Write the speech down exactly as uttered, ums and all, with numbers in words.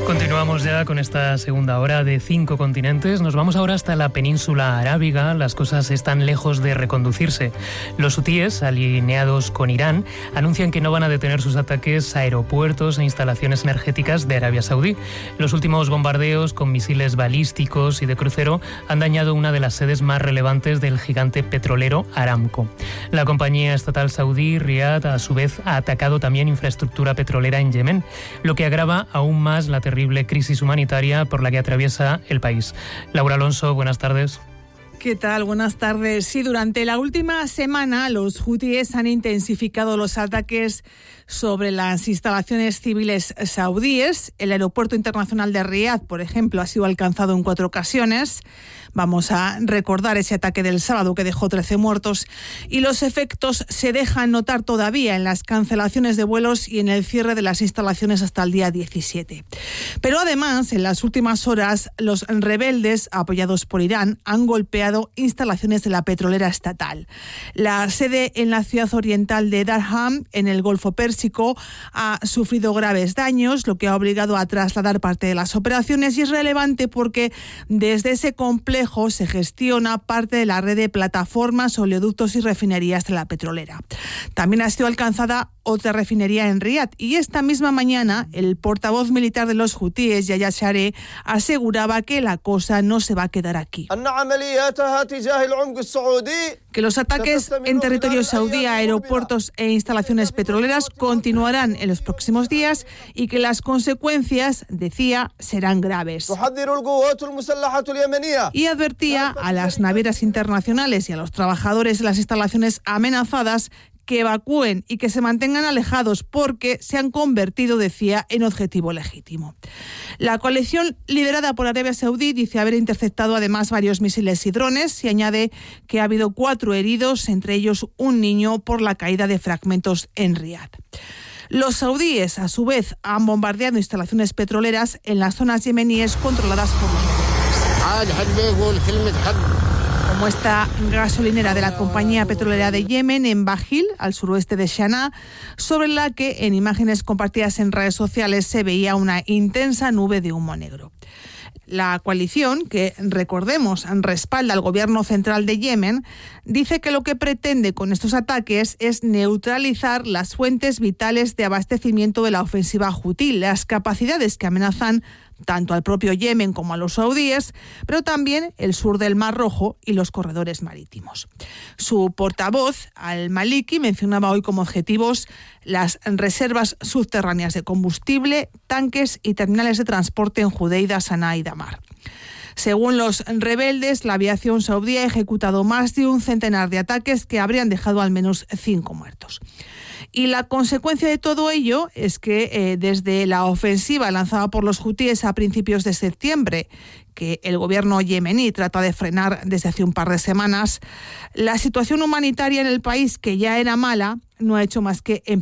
Continuamos ya con esta segunda hora de Cinco Continentes. Nos vamos ahora hasta la península arábiga. Las cosas están lejos de reconducirse. Los hutíes, alineados con Irán, anuncian que no van a detener sus ataques a aeropuertos e instalaciones energéticas de Arabia Saudí. Los últimos bombardeos con misiles balísticos y de crucero han dañado una de las sedes más relevantes del gigante petrolero Aramco. La compañía estatal saudí, Riyadh, a su vez ha atacado también infraestructura petrolera en Yemen, lo que agrava aún más la terrible crisis humanitaria por la que atraviesa el país. Laura Alonso, buenas tardes. ¿Qué tal? Buenas tardes. Sí, durante la última semana los hutíes han intensificado los ataques sobre las instalaciones civiles saudíes. El aeropuerto internacional de Riyadh, por ejemplo, ha sido alcanzado en cuatro ocasiones. Vamos a recordar ese ataque del sábado que dejó trece muertos, y los efectos se dejan notar todavía en las cancelaciones de vuelos y en el cierre de las instalaciones hasta el día diecisiete. Pero además, en las últimas horas, los rebeldes apoyados por Irán han golpeado instalaciones de la petrolera estatal. La sede en la ciudad oriental de Darham, en el Golfo Pérsico, ha sufrido graves daños, lo que ha obligado a trasladar parte de las operaciones, y es relevante porque desde ese complejo se gestiona parte de la red de plataformas, oleoductos y refinerías de la petrolera. También ha sido alcanzada otra refinería en Riyadh, y esta misma mañana el portavoz militar de los hutíes, Yahya Saree, aseguraba que la cosa no se va a quedar aquí. Que los ataques en territorio saudí a aeropuertos e instalaciones petroleras continuarán en los próximos días y que las consecuencias, decía, serán graves. Y advertía a las navieras internacionales y a los trabajadores de las instalaciones amenazadas que evacúen y que se mantengan alejados porque se han convertido, decía, en objetivo legítimo. La coalición liderada por Arabia Saudí dice haber interceptado además varios misiles y drones, y añade que ha habido cuatro heridos, entre ellos un niño, por la caída de fragmentos en Riyadh. Los saudíes, a su vez, han bombardeado instalaciones petroleras en las zonas yemeníes controladas por los rebeldes, como esta gasolinera de la compañía petrolera de Yemen en Bajil, al suroeste de Sanaa, sobre la que en imágenes compartidas en redes sociales se veía una intensa nube de humo negro. La coalición, que recordemos respalda al gobierno central de Yemen, dice que lo que pretende con estos ataques es neutralizar las fuentes vitales de abastecimiento de la ofensiva hutí, las capacidades que amenazan tanto al propio Yemen como a los saudíes, pero también el sur del Mar Rojo y los corredores marítimos. Su portavoz, Al-Maliki, mencionaba hoy como objetivos las reservas subterráneas de combustible, tanques y terminales de transporte en Judeida, Sanaa y Damar. Según los rebeldes, la aviación saudí ha ejecutado más de un centenar de ataques que habrían dejado al menos cinco muertos. Y la consecuencia de todo ello es que eh, desde la ofensiva lanzada por los hutíes a principios de septiembre, que el gobierno yemení trata de frenar desde hace un par de semanas, la situación humanitaria en el país, que ya era mala, no ha hecho más que empeorar.